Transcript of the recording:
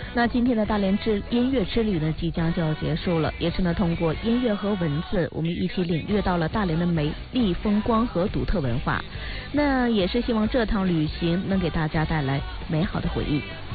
那今天的大连音乐之旅呢，即将就要结束了，也是呢通过音乐和文字，我们一起领略到了大连的美丽风光和独特文化。那也是希望这趟旅行能给大家带来美好的回忆。